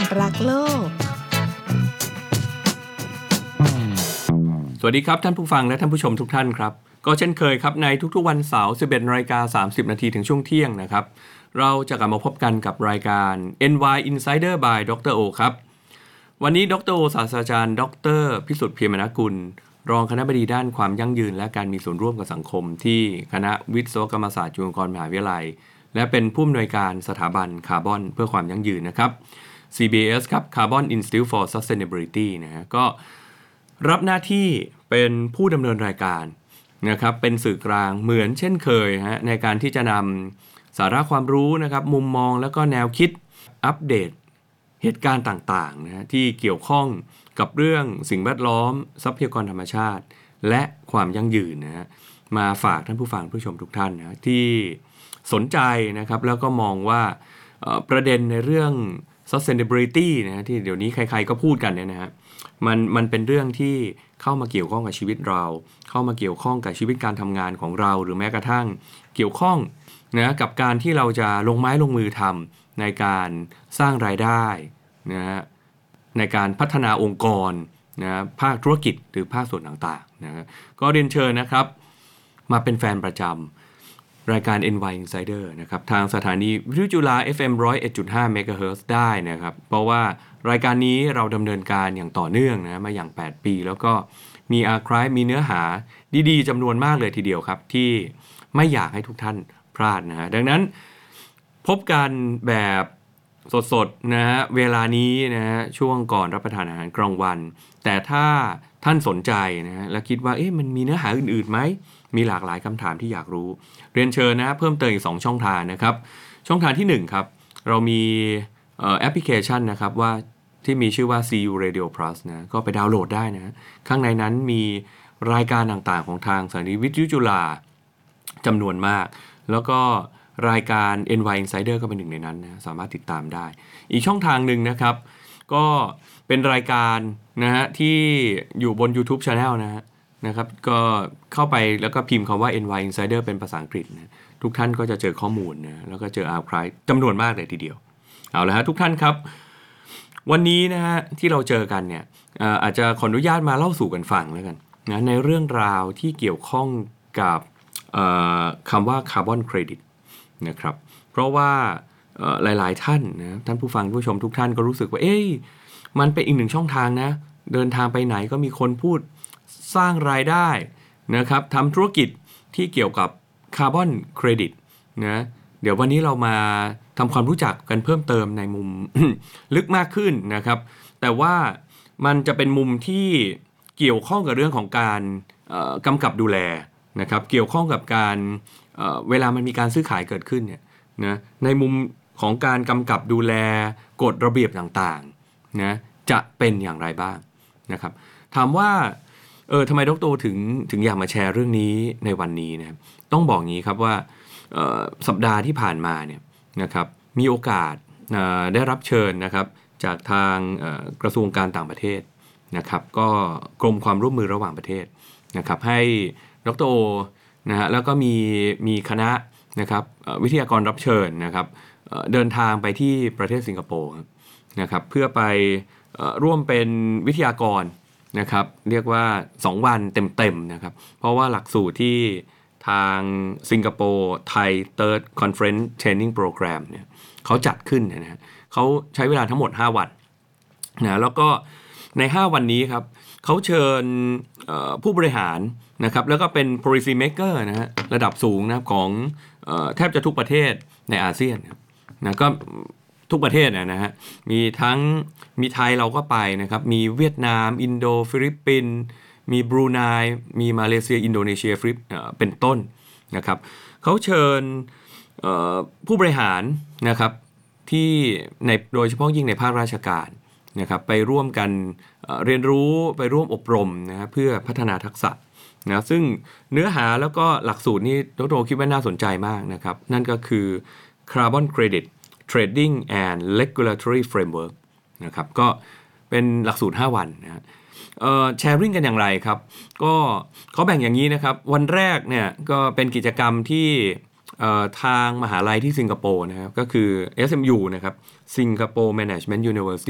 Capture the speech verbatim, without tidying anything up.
รักโลกสวัสดีครับท่านผู้ฟังและท่านผู้ชมทุกท่านครับก็เช่นเคยครับในทุกๆวันเสาร์ สิบเอ็ดนาฬิกาสามสิบนาทีถึงช่วงเที่ยงนะครับเราจะกลับมาพบกันกับรายการ เอ็น วาย Insider by ดร. O ครับวันนี้ดร. O ศาสตราจารย์ดร.พิสุทธิ์เพียรมนกุลรองคณบดีด้านความยั่งยืนและการมีส่วนร่วมกับสังคมที่คณะวิศวกรรมศาสตร์จุฬาลงกรณ์มหาวิทยาลัยและเป็นผู้อำนวยการสถาบันคาร์บอนเพื่อความยั่งยืนนะครับ ซี บี เอ เอส ครับ Carbon Institute for Sustainability นะฮะก็รับหน้าที่เป็นผู้ดำเนินรายการนะครับเป็นสื่อกลางเหมือนเช่นเคยฮะในการที่จะนำสาระความรู้นะครับมุมมองแล้วก็แนวคิดอัปเดตเหตุการณ์ต่างๆนะฮะที่เกี่ยวข้องกับเรื่องสิ่งแวดล้อมทรัพยากรธรรมชาติและความยั่งยืนนะฮะมาฝากท่านผู้ฟังผู้ชมทุกท่านนะที่สนใจนะครับแล้วก็มองว่าประเด็นในเรื่อง sustainability นะที่เดี๋ยวนี้ใครๆก็พูดกันเนี่ยนะฮะมันมันเป็นเรื่องที่เข้ามาเกี่ยวข้องกับชีวิตเราเข้ามาเกี่ยวข้องกับชีวิตการทำงานของเราหรือแม้กระทั่งเกี่ยวข้องนะกับการที่เราจะลงไม้ลงมือทำในการสร้างรายได้นะฮะในการพัฒนาองค์กรนะภาคธุรกิจหรือภาคส่วนต่างๆนะก็เรียนเชิญนะครับมาเป็นแฟนประจำรายการ เอ็น วาย Insider นะครับทางสถานีวิทยุจุฬา เอฟ เอ็ม หนึ่งร้อยเอ็ดจุดห้า เมกะเฮิรตซ์ได้นะครับเพราะว่ารายการนี้เราดำเนินการอย่างต่อเนื่องนะมาอย่างแปดปีแล้วก็มีอาร์ไคฟ์มีเนื้อหาดีๆจำนวนมากเลยทีเดียวครับที่ไม่อยากให้ทุกท่านพลาดนะฮะดังนั้นพบกันแบบสดๆนะฮะเวลานี้นะฮะช่วงก่อนรับประทานอาหารกลางวันแต่ถ้าท่านสนใจนะฮะและคิดว่าเอ๊ะมันมีเนื้อหาอื่นๆไหมมีหลากหลายคำถามที่อยากรู้เรียนเชิญนะเพิ่มเติมอีกสองช่องทางนะครับช่องทางที่หนึ่งครับเรามีเอ่อแอปพลิเคชันนะครับว่าที่มีชื่อว่า ซี ยู Radio Plus นะก็ไปดาวน์โหลดได้นะข้างในนั้นมีรายการต่างๆของทางสถานีวิทยุจุฬาจำนวนมากแล้วก็รายการ เอ็น วาย Insider ก็เป็นหนึ่งในนั้นนะสามารถติดตามได้อีกช่องทางหนึ่งนะครับก็เป็นรายการนะฮะที่อยู่บน YouTube Channel นะฮะนะครับก็เข้าไปแล้วก็พิมพ์คำว่า เอ็น วาย Insider เป็นภาษาอังกฤษนะทุกท่านก็จะเจอข้อมูลนะแล้วก็เจออาร์ไคฟ์จำนวนมากเลยทีเดียวเอาละฮะทุกท่านครับวันนี้นะฮะที่เราเจอกันเนี่ยอาจจะขออนุญาตมาเล่าสู่กันฟังแล้วกันนะในเรื่องราวที่เกี่ยวข้องกับคำว่าคาร์บอนเครดิตนะครับเพราะว่าหลายๆท่านนะท่านผู้ฟังผู้ชมทุกท่านก็รู้สึกว่าเอ๊ะมันเป็นอีกหนึ่งช่องทางนะเดินทางไปไหนก็มีคนพูดสร้างรายได้นะครับทำธุรกิจที่เกี่ยวกับคาร์บอนเครดิตนะเดี๋ยววันนี้เรามาทำความรู้จักกันเพิ่มเติมในมุม ลึกมากขึ้นนะครับแต่ว่ามันจะเป็นมุมที่เกี่ยวข้องกับเรื่องของการกำกับดูแลนะครับเกี่ยวข้องกับการเ, เวลามันมีการซื้อขายเกิดขึ้นเนี่ยนะในมุมของการกำกับดูแลกฎระเบียบต่างๆนะจะเป็นอย่างไรบ้างนะครับถามว่าเออทำไมดร.ถึงถึงอยากมาแชร์เรื่องนี้ในวันนี้นะครับต้องบอกงี้ครับว่าสัปดาห์ที่ผ่านมาเนี่ยนะครับมีโอกาสได้รับเชิญนะครับจากทางกระทรวงการต่างประเทศนะครับก็กรมความร่วมมือระหว่างประเทศนะครับให้ดร.โอนะฮะแล้วก็มีมีคณะนะครับวิทยากรรับเชิญนะครับเดินทางไปที่ประเทศสิงคโปร์นะครับเพื่อไปร่วมเป็นวิทยากรนะครับเรียกว่าสองวันเต็มๆนะครับเพราะว่าหลักสูตรที่ทางสิงคโปร์ไทย Third Conference Training Program เนี่ยเขาจัดขึ้นนะฮะเขาใช้เวลาทั้งหมดห้าวันนะแล้วก็ในห้าวันนี้ครับเขาเชิญผู้บริหารนะครับแล้วก็เป็น policy maker นะฮะระดับสูงนะครับของแทบจะทุกประเทศในอาเซียนนะก็ทุกประเทศนะฮะมีทั้งมีไทยเราก็ไปนะครับมีเวียดนามอินโดฟิลิปปินส์มีบรูไนมีมาเลเซียอินโดนีเซียฟิลิปเป็นต้นนะครับเขาเชิญผู้บริหารนะครับที่ในโดยเฉพาะยิ่งในภาคราชการนะครับไปร่วมกันเรียนรู้ไปร่วมอบรมนะเพื่อพัฒนาทักษะนะซึ่งเนื้อหาแล้วก็หลักสูตรนี้ดร.คิดว่าน่าสนใจมากนะครับนั่นก็คือ Carbon Credit Trading and Regulatory Framework นะครับก็เป็นหลักสูตรห้าวันนะเอ่อแชร์ริ่งกันอย่างไรครับก็เขาแบ่งอย่างนี้นะครับวันแรกเนี่ยก็เป็นกิจกรรมที่เอ่อทางมหาลัยที่สิงคโปร์นะครับก็คือ เอส เอ็ม ยู นะครับ Singapore Management University